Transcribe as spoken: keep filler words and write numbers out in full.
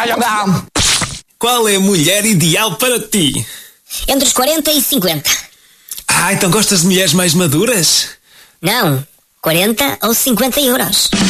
Qual é a mulher ideal para ti? Entre os quarenta e cinquenta. Ah, então gostas de mulheres mais maduras? Não, quarenta ou cinquenta euros.